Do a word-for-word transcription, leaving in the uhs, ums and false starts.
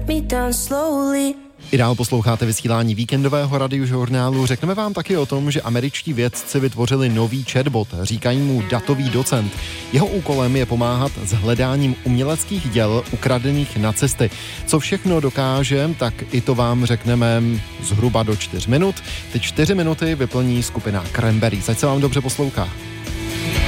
let me down slowly. I dál posloucháte vysílání víkendového radiožurnálu. Řekneme vám taky o tom, že američtí vědci vytvořili nový chatbot, říkají mu datový docent. Jeho úkolem je pomáhat s hledáním uměleckých děl ukradených nacisty. Co všechno dokáže, tak i to vám řekneme zhruba do čtyř minut. Ty čtyři minuty vyplní skupina Cranberries. Ať se vám dobře poslouchá.